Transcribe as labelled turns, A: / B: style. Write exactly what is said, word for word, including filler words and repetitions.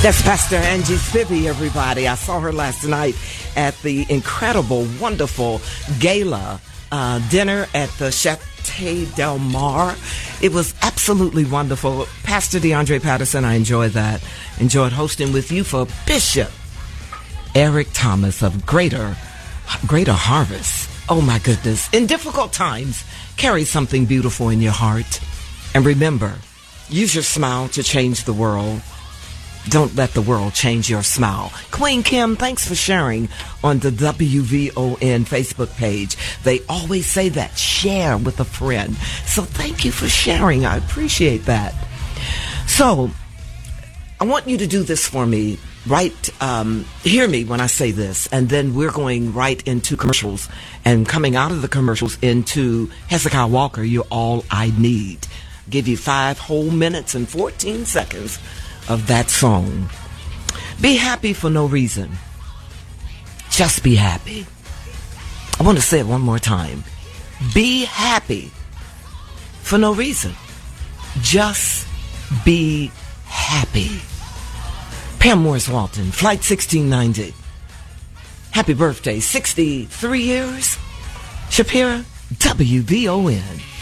A: That's Pastor Angie Spivey, everybody. I saw her last night at the incredible, wonderful gala uh, dinner at the Chateau Del Mar. It was absolutely wonderful. Pastor DeAndre Patterson, I enjoyed that. Enjoyed hosting with you for Bishop Eric Thomas of Greater, Greater Harvest. Oh, my goodness. In difficult times, carry something beautiful in your heart. And remember, use your smile to change the world. Don't let the world change your smile. Queen Kim, thanks for sharing on the W V O N Facebook page. They always say that, share with a friend. So thank you for sharing. I appreciate that. So I want you to do this for me. Right, um, hear me when I say this, and then we're going right into commercials, and coming out of the commercials into Hezekiah Walker, You're All I Need. Give you five whole minutes and fourteen seconds of that song. Be happy for no reason. Just be happy. I want to say it one more time. Be happy for no reason. Just be happy. Pam Morris Walton, Flight sixteen ninety. Happy birthday, sixty-three years. Shapira, W V O N.